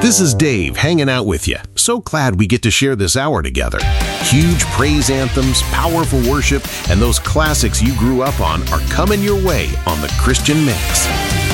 This is Dave hanging out with you. So glad we get to share this hour together. Huge praise anthems, powerful worship, and those classics you grew up on are coming your way on The Christian Mix.